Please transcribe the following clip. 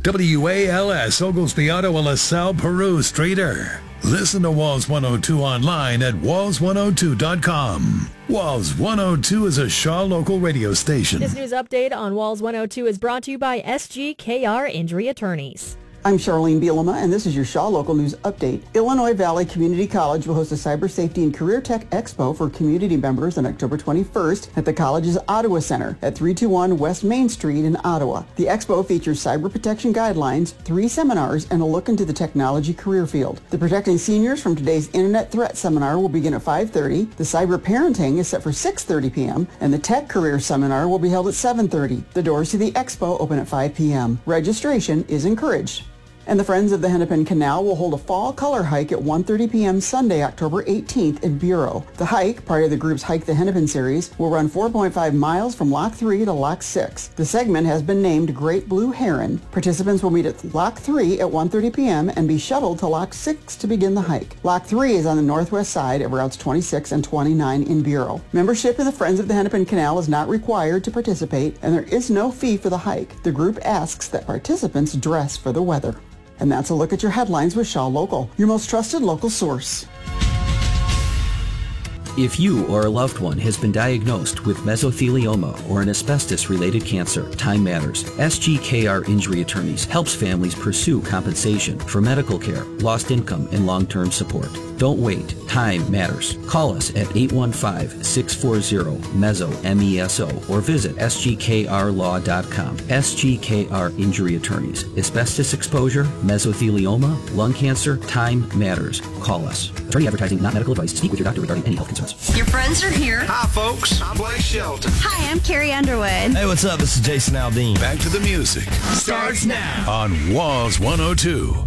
WALS Oglesby, Ottawa, LaSalle, Peru, Streator. Listen to Walls 102 online at walls102.com. Walls 102 is a Shaw local radio station. This news update on Walls 102 is brought to you by SGKR Injury Attorneys. I'm Charlene Bielema, and this is your Shaw Local News Update. Illinois Valley Community College will host a Cyber Safety and Career Tech Expo for community members on October 21st at the college's Ottawa Center at 321 West Main Street in Ottawa. The expo features cyber protection guidelines, 3 seminars, and a look into the technology career field. The Protecting Seniors from Today's Internet Threat Seminar will begin at 5:30. The Cyber Parenting is set for 6:30 p.m., and the Tech Career Seminar will be held at 7:30. The doors to the expo open at 5 p.m. Registration is encouraged. And the Friends of the Hennepin Canal will hold a fall color hike at 1:30 p.m. Sunday, October 18th in Bureau. The hike, part of the group's Hike the Hennepin series, will run 4.5 miles from Lock 3 to Lock 6. The segment has been named Great Blue Heron. Participants will meet at Lock 3 at 1:30 p.m. and be shuttled to Lock 6 to begin the hike. Lock 3 is on the northwest side of routes 26 and 29 in Bureau. Membership in the Friends of the Hennepin Canal is not required to participate, and there is no fee for the hike. The group asks that participants dress for the weather. And that's a look at your headlines with Shaw Local, your most trusted local source. If you or a loved one has been diagnosed with mesothelioma or an asbestos-related cancer, time matters. SGKR Injury Attorneys helps families pursue compensation for medical care, lost income, and long-term support. Don't wait. Time matters. Call us at 815-640-MESO, M-E-S-O, or visit sgkrlaw.com. SGKR Injury Attorneys. Asbestos exposure, mesothelioma, lung cancer, time matters. Call us. Attorney advertising, not medical advice. Speak with your doctor regarding any health concerns. Your friends are here. Hi, folks. I'm Blake Shelton. Hi, I'm Carrie Underwood. Hey, what's up? This is Jason Aldean. Back to the music Starts now on Walls 102.